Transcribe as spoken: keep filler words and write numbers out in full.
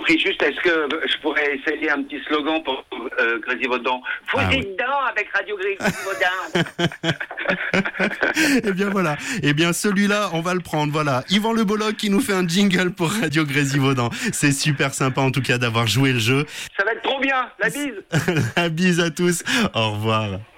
prie, juste, est-ce que je pourrais essayer un petit slogan pour euh, Grésivaudan? Foutez Ah oui. dedans avec Radio Grésivaudan. Eh bien voilà, eh bien celui-là, on va le prendre, voilà. Yvan Le Bolloc qui nous fait un jingle pour Radio Grésivaudan. C'est super sympa en tout cas d'avoir joué le jeu. Ça va être trop bien, la bise. La bise à tous, au revoir.